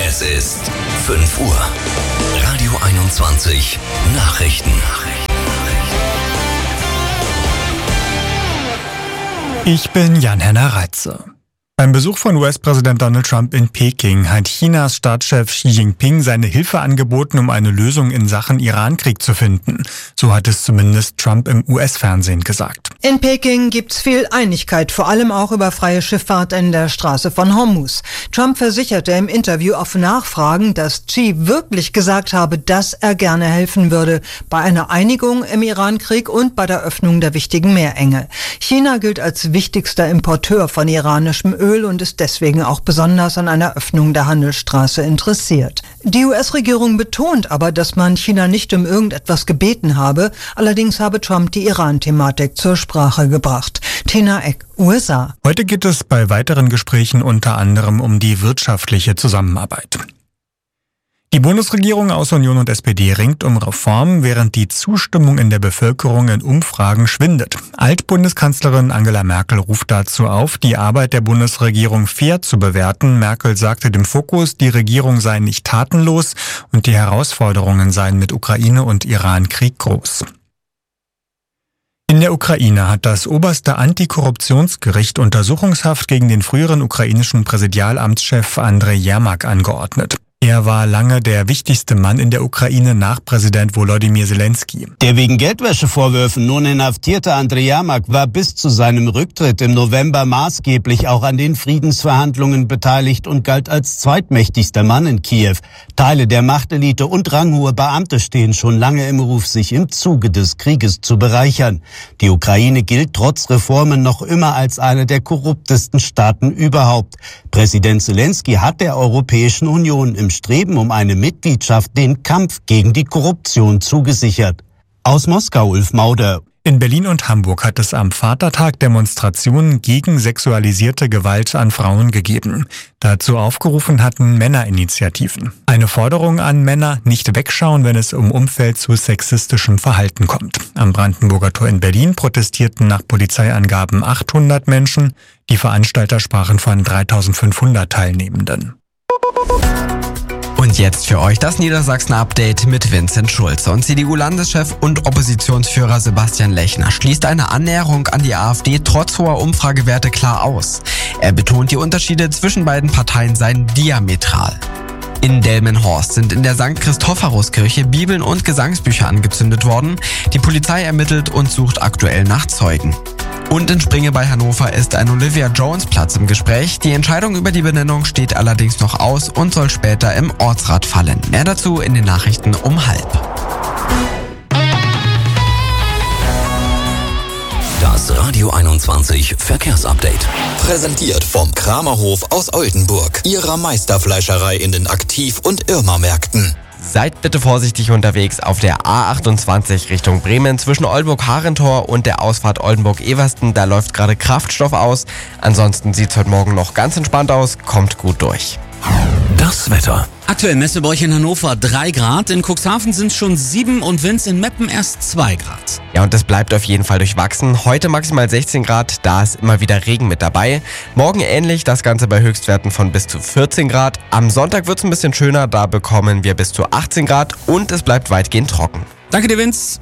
Es ist 5 Uhr. Radio 21 Nachrichten. Ich bin Jan-Henner Reitze. Beim Besuch von US-Präsident Donald Trump in Peking hat Chinas Staatschef Xi Jinping seine Hilfe angeboten, um eine Lösung in Sachen Irankrieg zu finden. So hat es zumindest Trump im US-Fernsehen gesagt. In Peking gibt's viel Einigkeit, vor allem auch über freie Schifffahrt in der Straße von Hormuz. Trump versicherte im Interview auf Nachfragen, dass Xi wirklich gesagt habe, dass er gerne helfen würde bei einer Einigung im Irankrieg und bei der Öffnung der wichtigen Meerenge. China gilt als wichtigster Importeur von iranischem Öl und ist deswegen auch besonders an einer Öffnung der Handelsstraße interessiert. Die US-Regierung betont aber, dass man China nicht um irgendetwas gebeten habe. Allerdings habe Trump die Iran-Thematik zur Sprache gebracht. Tena Eck, USA. Heute geht es bei weiteren Gesprächen unter anderem um die wirtschaftliche Zusammenarbeit. Die Bundesregierung aus Union und SPD ringt um Reformen, während die Zustimmung in der Bevölkerung in Umfragen schwindet. Altbundeskanzlerin Angela Merkel ruft dazu auf, die Arbeit der Bundesregierung fair zu bewerten. Merkel sagte dem Fokus, die Regierung sei nicht tatenlos und die Herausforderungen seien mit Ukraine und Iran-Krieg groß. In der Ukraine hat das oberste Antikorruptionsgericht Untersuchungshaft gegen den früheren ukrainischen Präsidialamtschef Andrei Jermak angeordnet. Er war lange der wichtigste Mann in der Ukraine nach Präsident Volodymyr Zelensky. Der wegen Geldwäschevorwürfen nun inhaftierte Andrei Jermak war bis zu seinem Rücktritt im November maßgeblich auch an den Friedensverhandlungen beteiligt und galt als zweitmächtigster Mann in Kiew. Teile der Machtelite und ranghohe Beamte stehen schon lange im Ruf, sich im Zuge des Krieges zu bereichern. Die Ukraine gilt trotz Reformen noch immer als einer der korruptesten Staaten überhaupt. Präsident Zelensky hat der Europäischen Union im Streben um eine Mitgliedschaft den Kampf gegen die Korruption zugesichert. Aus Moskau, Ulf Mauder. In Berlin und Hamburg hat es am Vatertag Demonstrationen gegen sexualisierte Gewalt an Frauen gegeben. Dazu aufgerufen hatten Männerinitiativen. Eine Forderung an Männer, nicht wegschauen, wenn es im Umfeld zu sexistischem Verhalten kommt. Am Brandenburger Tor in Berlin protestierten nach Polizeiangaben 800 Menschen. Die Veranstalter sprachen von 3500 Teilnehmenden. Und jetzt für euch das Niedersachsen-Update mit Vincent Schulze. Und CDU-Landeschef und Oppositionsführer Sebastian Lechner schließt eine Annäherung an die AfD trotz hoher Umfragewerte klar aus. Er betont, die Unterschiede zwischen beiden Parteien seien diametral. In Delmenhorst sind in der St. Christophorus-Kirche Bibeln und Gesangsbücher angezündet worden. Die Polizei ermittelt und sucht aktuell nach Zeugen. Und in Springe bei Hannover ist ein Olivia-Jones-Platz im Gespräch. Die Entscheidung über die Benennung steht allerdings noch aus und soll später im Ortsrat fallen. Mehr dazu in den Nachrichten um 12:30. Das Radio 21 Verkehrsupdate. Präsentiert vom Kramerhof aus Oldenburg. Ihrer Meisterfleischerei in den Aktiv- und Irma-Märkten. Seid bitte vorsichtig unterwegs auf der A28 Richtung Bremen zwischen Oldenburg-Harentor und der Ausfahrt Oldenburg-Eversten. Da läuft gerade Kraftstoff aus. Ansonsten sieht's heute Morgen noch ganz entspannt aus. Kommt gut durch. Das Wetter. Aktuell Messebäuch in Hannover 3 Grad, in Cuxhaven sind es schon 7 und Winz in Meppen erst 2 Grad. Ja, und das bleibt auf jeden Fall durchwachsen. Heute maximal 16 Grad, da ist immer wieder Regen mit dabei. Morgen ähnlich, das Ganze bei Höchstwerten von bis zu 14 Grad. Am Sonntag wird es ein bisschen schöner, da bekommen wir bis zu 18 Grad und es bleibt weitgehend trocken. Danke dir, Vince.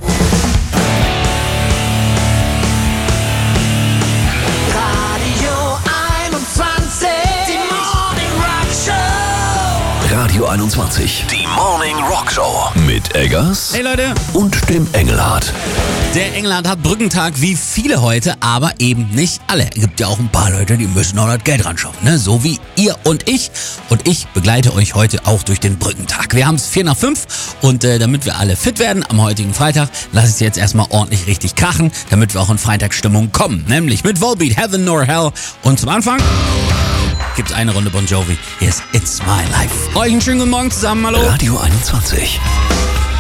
Radio 21, die Morning Rock Show mit Eggers Hey Leute. und dem Engelhardt. Der Engelhardt hat Brückentag wie viele heute, aber eben nicht alle. Es gibt ja auch ein paar Leute, die müssen auch das Geld ran schaffen, ne? So wie ihr und ich. Und ich begleite euch heute auch durch den Brückentag. Wir haben es 4:05 und damit wir alle fit werden am heutigen Freitag, lasse ich es jetzt erstmal ordentlich richtig krachen, damit wir auch in Freitagsstimmung kommen. Nämlich mit Volbeat, Heaven nor Hell. Und zum Anfang gibt's eine Runde Bon Jovi. Hier ist It's My Life. Euch einen schönen guten Morgen zusammen, hallo. Radio 21.